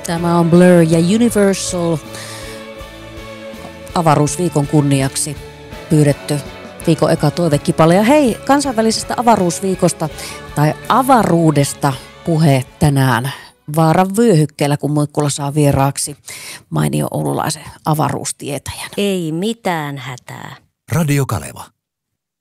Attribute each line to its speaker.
Speaker 1: Tämä on Blur ja Universal avaruusviikon kunniaksi pyydetty viikon eka toivekipale. Ja hei, kansainvälisestä avaruusviikosta tai avaruudesta puhe tänään Vaaran vyöhykkeellä, kun Muikkula saa vieraaksi mainio oululaisen avaruustietäjän.
Speaker 2: Ei mitään hätää.
Speaker 3: Radio Kaleva.